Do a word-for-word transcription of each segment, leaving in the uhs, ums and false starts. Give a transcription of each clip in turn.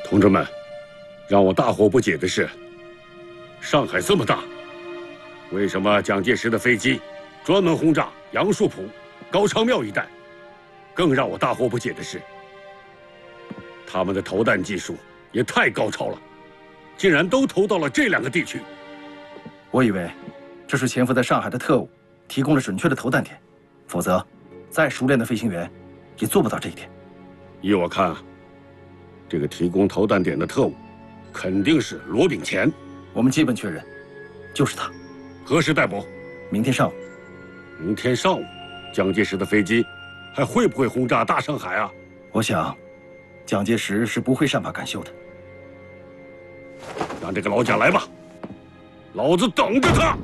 同志们，让我大惑不解的是，上海这么大，为什么蒋介石的飞机专门轰炸杨树浦、高昌庙一带？更让我大惑不解的是，他们的投弹技术也太高超了，竟然都投到了这两个地区。 我以为这是潜伏在上海的特务提供了准确的投弹点，否则再熟练的飞行员也做不到这一点。 依我看啊，这个提供投弹点的特务肯定是罗炳乾。 我们基本确认，就是他。 何时逮捕？ 明天上午。 明天上午，蒋介石的飞机还会不会轰炸大上海啊？ 我想，蒋介石是不会善罢甘休的。 让这个老蒋来吧，老子等着他。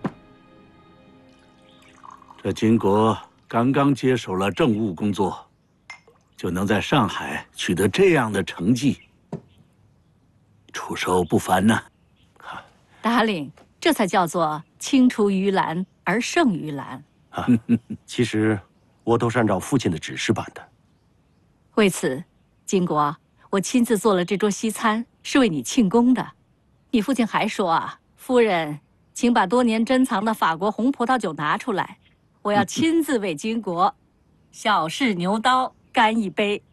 这金国刚刚接手了政务工作，就能在上海取得这样的成绩，出手不凡呐！ 达令，这才叫做青出于蓝而胜于蓝。 啊，其实我都是按照父亲的指示办的。 为此，金国，我亲自做了这桌西餐，是为你庆功的。你父亲还说啊，夫人，请把多年珍藏的法国红葡萄酒拿出来，我要亲自为金国小试牛刀干一杯。